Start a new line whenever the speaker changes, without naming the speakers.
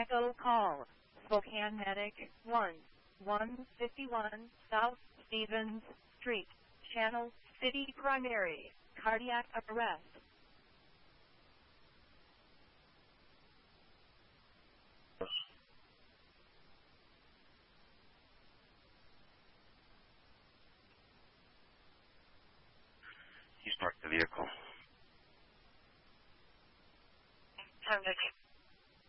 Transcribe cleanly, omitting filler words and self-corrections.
Echo call. Spokane Medic 1, 151 South Stevens Street, Channel City Primary, cardiac arrest.
He's parked the vehicle.
Medic.